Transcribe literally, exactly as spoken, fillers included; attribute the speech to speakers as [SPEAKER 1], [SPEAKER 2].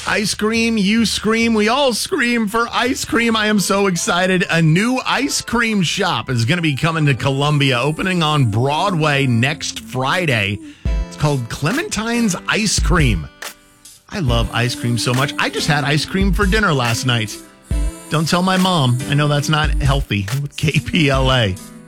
[SPEAKER 1] Ice cream, you scream, we all scream for ice cream. I am so excited. A new ice cream shop is going to be coming to Columbia, opening on Broadway next Friday. It's called Clementine's Ice Cream. I love ice cream so much. I just had ice cream for dinner last night. Don't tell my mom. I know that's not healthy with K P L A.